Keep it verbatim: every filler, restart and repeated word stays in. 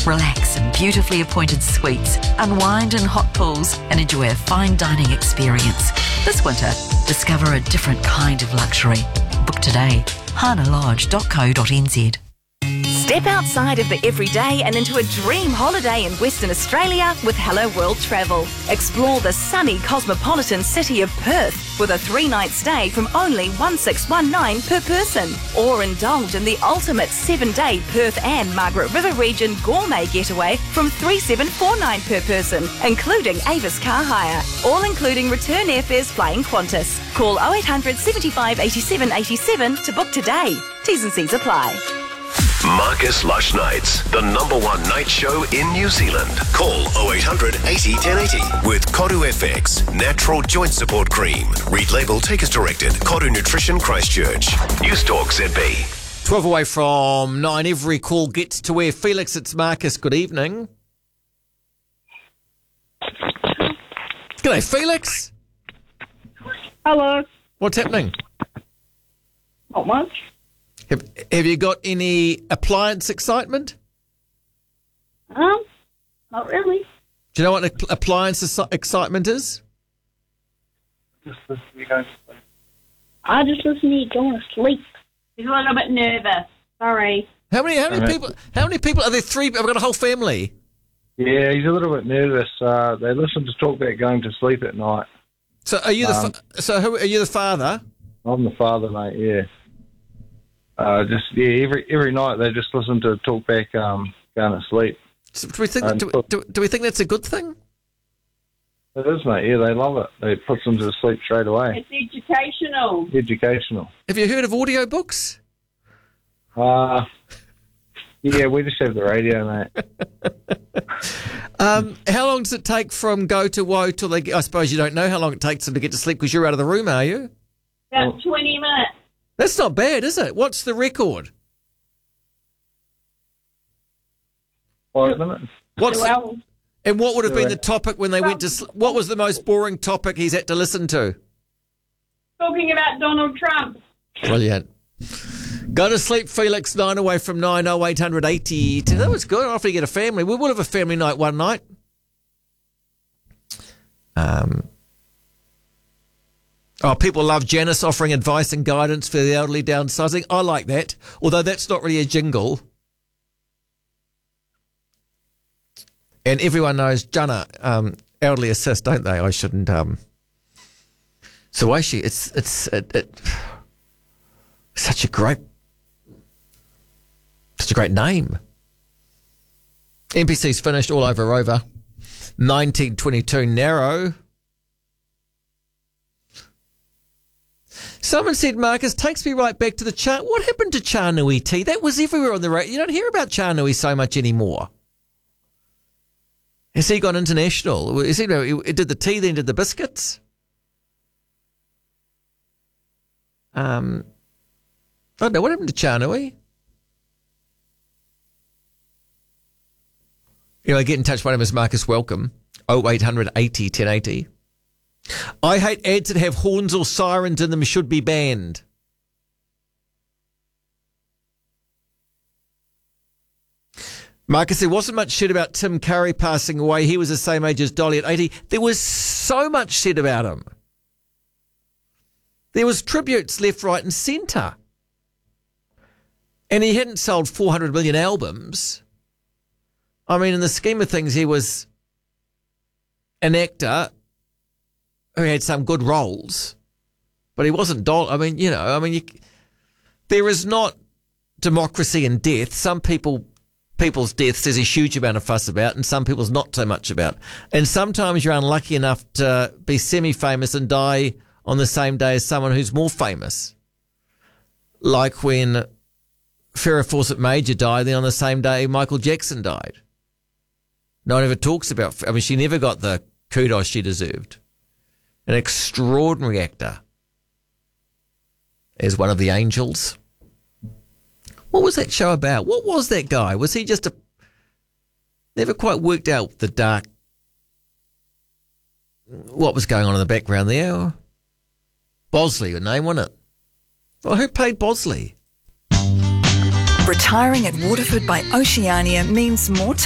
Relax in beautifully appointed suites, unwind in hot pools and enjoy a fine dining experience. This winter, discover a different kind of luxury. Book today. hana lodge dot co dot n z. Step outside of the everyday and into a dream holiday in Western Australia with Hello World Travel. Explore the sunny cosmopolitan city of Perth with a three-night stay from only one thousand six hundred nineteen per person. Or indulge in the ultimate seven-day Perth and Margaret River region gourmet getaway from three thousand seven hundred forty-nine per person, including Avis car hire. All including return airfares flying Qantas. Call oh eight hundred, seventy-five, eighty-seven, eighty-seven to book today. T's and C's apply. Marcus Lush Nights, the number one night show in New Zealand. Call oh eight hundred, eighty, ten eighty with Koru F X, natural joint support cream. Read label, take as directed. Koru Nutrition Christchurch. News Talk Z B. twelve away from nine. Every call gets to where Felix, it's Marcus. Good evening. G'day, Felix. Hello. What's happening? Not much. Have, have you got any appliance excitement? Um, not really. Do you know what an appliance ex- excitement is? Just listen to you going to sleep. I just listen to you going to sleep. He's a little bit nervous. Sorry. How many? How many Alright. people? How many people are there? Three. I've got a whole family. Yeah, he's a little bit nervous. Uh, they listen to talk about going to sleep at night. So are you the? Um, fa- so who are you? The father? I'm the father, mate. Yeah. Uh, just yeah, every every night they just listen to talk back, um, going to sleep. So do we think? Um, do, do, do we think that's a good thing? It is, mate. Yeah, they love it. It puts them to sleep straight away. It's educational. Educational. Have you heard of audiobooks? Uh, yeah, we just have the radio, mate. Um, how long does it take from go to woe till they get? I suppose you don't know how long it takes them to get to sleep because you're out of the room, are you? About twenty minutes. That's not bad, is it? What's the record? Five minutes. What's the, Well, and what would have been Right. the topic when they went to? Sl- what was the most boring topic he's had to listen to? talking about Donald Trump. Brilliant. Go to sleep, Felix. Nine away from nine. Oh eight hundred eighty. That was good. After you get a family, we will have a family night one night. Um. Oh, people love Janice offering advice and guidance for the elderly downsizing. I like that, although that's not really a jingle. And everyone knows Jana, um, elderly assist, don't they? I shouldn't. Um, so I she, it's it's it, it, such a great, such a great name. N P C's finished all over Rover. nineteen twenty-two Narrow. Someone said, Marcus, takes me right back to the Cha. What happened to Chanui tea? That was everywhere on the radio. You don't hear about Chanui so much anymore. Has he gone international? Is he, he did the tea, then did the biscuits? Um, I don't know. What happened to Chanui? Anyway, get in touch. My name is Marcus Welcome. oh eight hundred eighty, ten eighty. I hate ads that have horns or sirens in them should be banned. Marcus, there wasn't much said about Tim Curry passing away. He was the same age as Dolly at eighty. There was so much said about him. There was tributes left, right and centre. And he hadn't sold four hundred million albums. I mean, in the scheme of things, he was an actor who had some good roles, but he wasn't Dolly. I mean, you know, I mean, you, there is not democracy in death. Some people... People's deaths there's a huge amount of fuss about, and some people's not so much about. And sometimes you're unlucky enough to be semi-famous and die on the same day as someone who's more famous. Like when Farrah Fawcett Major died, then on the same day Michael Jackson died. No one ever talks about... I mean, she never got the kudos she deserved. An extraordinary actor as one of the angels. What was that show about? What was that guy? Was he just a... Never quite worked out the dark... What was going on in the background there? Bosley, the name, wasn't it? Well, who played Bosley? Retiring at Waterford by Oceania means more